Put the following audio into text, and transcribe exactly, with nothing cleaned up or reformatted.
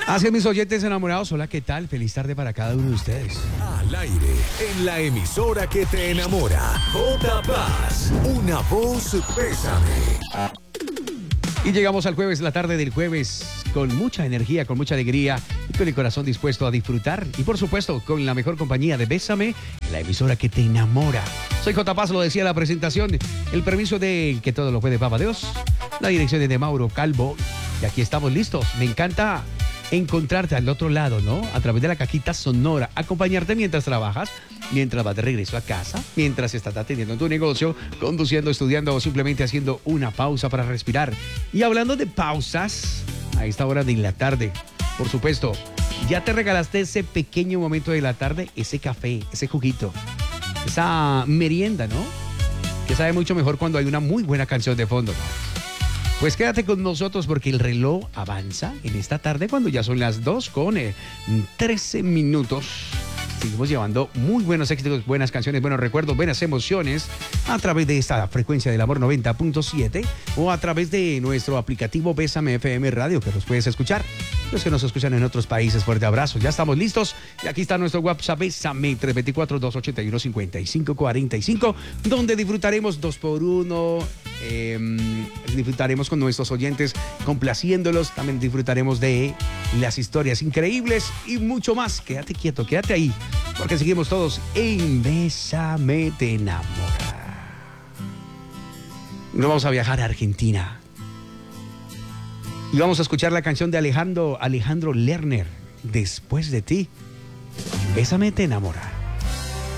Hacia mis oyentes enamorados, hola, ¿qué tal? Feliz tarde para cada uno de ustedes. Al aire, en la emisora que te enamora. J Paz, una voz Bésame. Y llegamos al jueves, la tarde del jueves, con mucha energía, con mucha alegría y con el corazón dispuesto a disfrutar. Y por supuesto, con la mejor compañía de Bésame, la emisora que te enamora. Soy J Paz, lo decía en la presentación. El permiso de que todo lo puede, Papa Dios. La dirección es de Mauro Calvo. Y aquí estamos listos. Me encanta encontrarte al otro lado, ¿no? A través de la cajita sonora, acompañarte mientras trabajas, mientras vas de regreso a casa, mientras estás atendiendo tu negocio, conduciendo, estudiando o simplemente haciendo una pausa para respirar. Y hablando de pausas, a esta hora de la tarde, por supuesto, ya te regalaste ese pequeño momento de la tarde, ese café, ese juguito, esa merienda, ¿no? Que sabe mucho mejor cuando hay una muy buena canción de fondo, ¿no? Pues quédate con nosotros porque el reloj avanza en esta tarde cuando ya son las dos con eh, trece minutos. Seguimos llevando muy buenos éxitos, buenas canciones, buenos recuerdos, buenas emociones a través de esta frecuencia del amor noventa punto siete o a través de nuestro aplicativo Bésame F M Radio, que nos puedes escuchar. Los que nos escuchan en otros países, fuerte abrazo. Ya estamos listos y aquí está nuestro WhatsApp Bésame tres dos cuatro, dos ocho uno, cinco cinco cuatro cinco, donde disfrutaremos dos por uno. Eh, disfrutaremos con nuestros oyentes, complaciéndolos. También disfrutaremos de las historias increíbles y mucho más. Quédate quieto, quédate ahí, porque seguimos todos en Bésame te enamora. Nos vamos a viajar a Argentina y vamos a escuchar la canción de Alejandro, Alejandro Lerner, Después de ti. Bésame te enamora.